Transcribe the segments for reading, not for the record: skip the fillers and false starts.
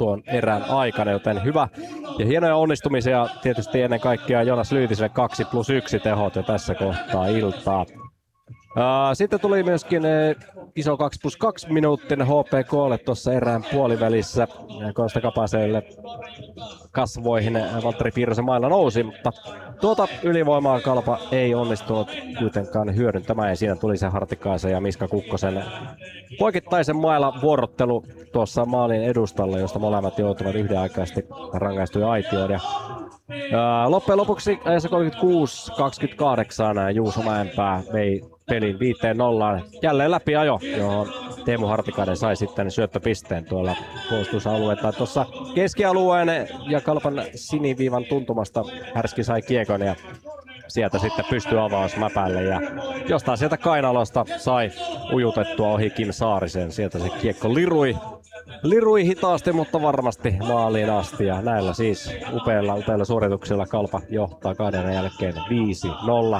tuon erän aikana, joten hyvä ja hienoja onnistumisia tietysti ennen kaikkea Joonas Lyytiselle 2+1 tehot jo tässä kohtaa iltaa. Sitten tuli myöskin iso 2+2 minuuttinen HPK:lle tuossa erään puolivälissä. Konsta Kapaselle kasvoihin Valtteri Piirosen mailla nousi, mutta tuota ylivoimaa Kalpa ei onnistunut kuitenkaan hyödyntämään. Ja siinä tuli se Hartikaisen ja Miska Kukkosen poikittaisen mailla vuorottelu tuossa maalin edustalla, josta molemmat joutuvat yhdenaikaisesti rangaistuja aitioon. Loppujen lopuksi ajassa 36-28 Juuso Mäenpää vei pelin 5-0. Jälleen läpiajo, johon Teemu Hartikainen sai sitten syöttöpisteen tuolla puolustusalueella. Tuossa keskialueen ja Kalpan siniviivan tuntumasta Härski sai kiekon ja sieltä sitten pystyi avausmäpälle ja jostain sieltä kainalosta sai ujutettua ohi Kim Saarisen. Sieltä se kiekko lirui hitaasti, mutta varmasti maaliin asti ja näillä siis upeilla suorituksilla Kalpa johtaa 2 jälkeen 5-0.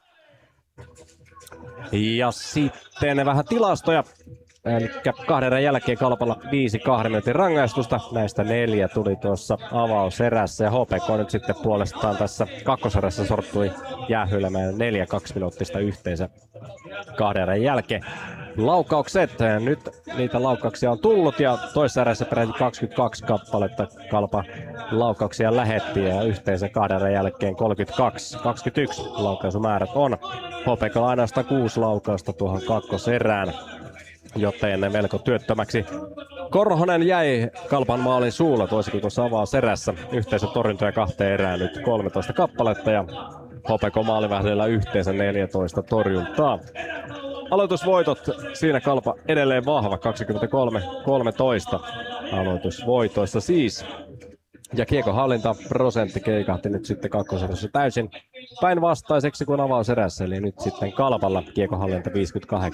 Ja sitten vähän tilastoja. Eli 2 jälkeen Kalpalla 5 2 minuutin rangaistusta. Näistä 4 tuli tuossa avauserässä. Ja HPK nyt sitten puolestaan tässä kakkoserässä sortui jäähyilemään 4 2-minuuttista yhteensä 2 jälkeen. Laukaukset. Nyt niitä laukauksia on tullut ja toisessa erässä peräti 22 kappaletta Kalpa laukauksia lähetti ja yhteensä 2 jälkeen 21 laukaisumäärät on. HPK ainoastaan 6 laukausta tuohon kakkoserään, joten melko työttömäksi. Korhonen jäi Kalpan maalin suulla toisin tuossa avauserässä. Yhteensä torjuntoja 2 erään nyt 13 kappaletta ja HPK maalivahdilla yhteensä 14 torjuntaa. Aloitusvoitot, siinä Kalpa edelleen vahva, 23-13 aloitusvoitoissa siis. Ja kiekkohallintaprosentti keikahti nyt sitten kakkoserässä täysin päinvastaiseksi kuin avauserässä, eli nyt sitten Kalpalla kiekkohallinta 58-42%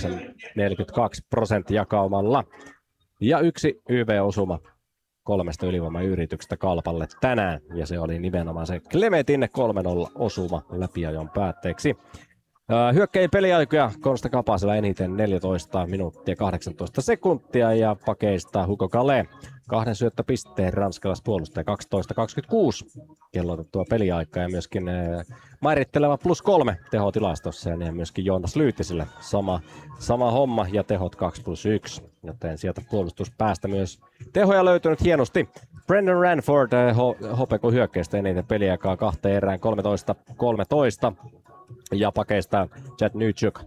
jakaumalla. Ja 1 YV-osuma 3 ylivoimayrityksestä Kalpalle tänään, ja se oli nimenomaan se Klemetin 3-0 osuma läpiajon päätteeksi. Hyökkäjien peliaikoja Konsta Kapasella eniten 14 minuuttia 18 sekuntia ja pakeista Hugo Kale 2 syöttöpisteen ranskalaispuolustaja 12-26 kellotettua peliaikaa ja myöskin mairitteleva +3 tehotilastossa ja myöskin Joonas Lyytiselle sama homma ja tehot 2+1, joten sieltä puolustuspäästä myös tehoja löytynyt hienosti. Brendan Ranford HPK hyökkäistä eniten peliaikaa 2 erään 13-13. Ja pakeista Chad Newchuk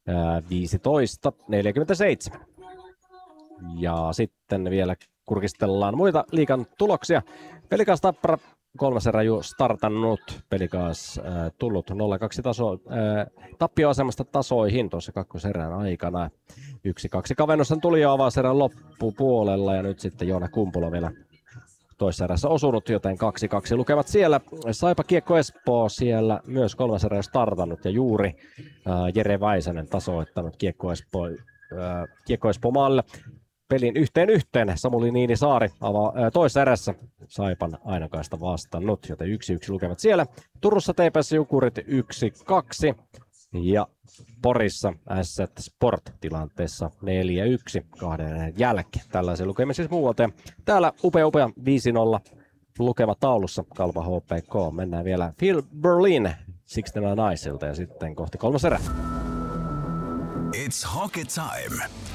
15-47. Ja sitten vielä kurkistellaan muita liigan tuloksia. Pelikas Tappara 3 erää jo startannut. Pelikas tullut 0-2 tappioasemasta tasoihin tuossa kakkoserän aikana. 1-2 kavennus tuli jo avauserän loppupuolella ja nyt sitten Joona Kumpula vielä toisessa erässä osunut, joten 2-2 lukevat siellä. Saipa Kiekko Espoo siellä myös 3 erää startannut ja juuri Jere Väisänen tasoittanut Kiekko Espoo maalle. Pelin 1-1 Samuli Niinisaari toisessa erässä Saipan ainokaista vastannut, joten 1-1 lukevat siellä. Turussa TPS Jukurit 1-2 ja Porissa Asset Sport tilanteessa 4-1 2 jälkeen. Tällaisia lukemia siis muualta. Täällä upea 5-0 lukema taulussa Kalpa HPK. Mennään vielä Phil Berlin 69 Niceilta ja sitten kohti 3 erää. It's hockey time.